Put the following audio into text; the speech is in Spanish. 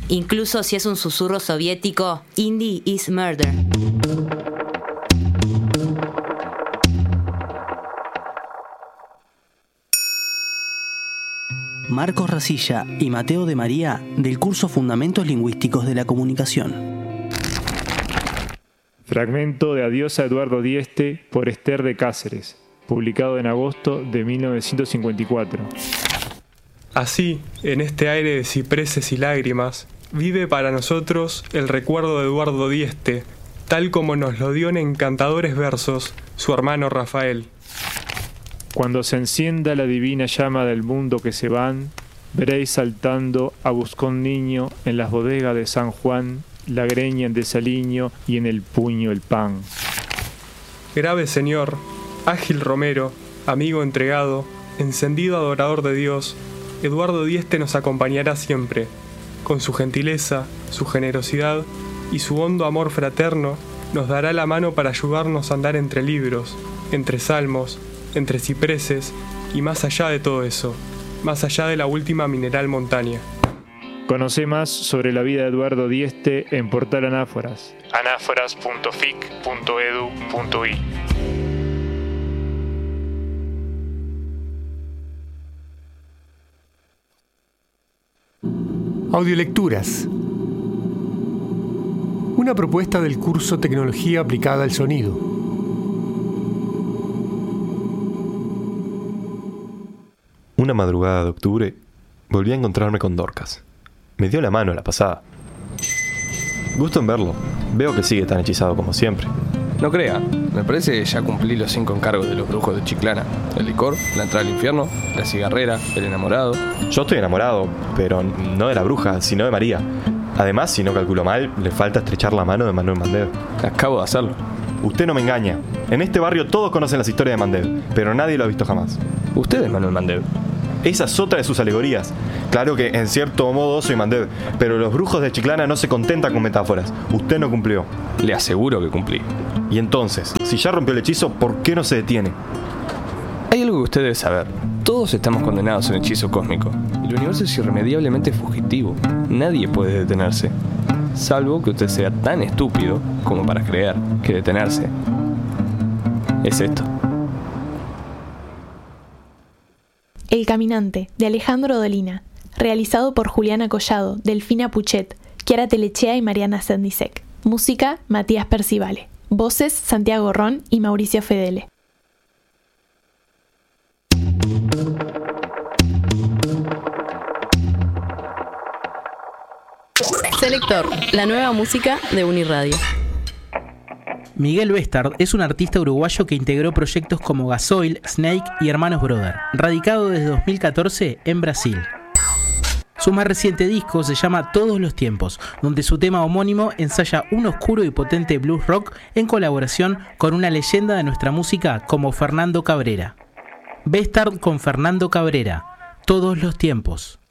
Incluso si es un susurro soviético, indie is murder. Marcos Rasilla y Mateo de María, del curso Fundamentos Lingüísticos de la Comunicación. Fragmento de Adiós a Eduardo Dieste por Esther de Cáceres, publicado en agosto de 1954. Así, en este aire de cipreses y lágrimas, vive para nosotros el recuerdo de Eduardo Dieste, tal como nos lo dio en encantadores versos su hermano Rafael. Cuando se encienda la divina llama del mundo que se van, veréis saltando a Buscón niño en las bodegas de San Juan, la greña en desaliño y en el puño el pan. Grave Señor, ágil Romero, amigo entregado, encendido adorador de Dios, Eduardo Dieste nos acompañará siempre. Con su gentileza, su generosidad y su hondo amor fraterno, nos dará la mano para ayudarnos a andar entre libros, entre salmos, entre cipreses y más allá de todo eso, más allá de la última mineral montaña. Conoce más sobre la vida de Eduardo Dieste en Portal Anáforas, anáforas.fic.edu.i. Audiolecturas. Una propuesta del curso Tecnología Aplicada al Sonido. Una madrugada de octubre, volví a encontrarme con Dorcas. Me dio la mano la pasada. Gusto en verlo. Veo que sigue tan hechizado como siempre. No crea, me parece que ya cumplí los 5 encargos de los brujos de Chiclana. El licor, la entrada al infierno, la cigarrera, el enamorado. Yo estoy enamorado, pero no de la bruja, sino de María. Además, si no calculo mal, le falta estrechar la mano de Manuel Mandev. Acabo de hacerlo. Usted no me engaña. En este barrio todos conocen las historias de Mandev, pero nadie lo ha visto jamás. ¿Usted es Manuel Mandev? Esa es otra de sus alegorías. Claro que en cierto modo soy Mandev, pero los brujos de Chiclana no se contentan con metáforas. Usted no cumplió. Le aseguro que cumplí. Y entonces, si ya rompió el hechizo, ¿por qué no se detiene? Hay algo que usted debe saber. Todos estamos condenados a un hechizo cósmico. El universo es irremediablemente fugitivo. Nadie puede detenerse. Salvo que usted sea tan estúpido como para creer que detenerse es esto. El Caminante, de Alejandro Dolina, realizado por Juliana Collado, Delfina Puchet, Chiara Telechea y Mariana Sendisek. Música, Matías Percivale. Voces, Santiago Ron y Mauricio Fedele. Selector, la nueva música de Uniradio. Miguel Bestard es un artista uruguayo que integró proyectos como Gasoil, Snake y Hermanos Brother, radicado desde 2014 en Brasil. Su más reciente disco se llama Todos los Tiempos, donde su tema homónimo ensaya un oscuro y potente blues rock en colaboración con una leyenda de nuestra música como Fernando Cabrera. Bestard con Fernando Cabrera, Todos los Tiempos.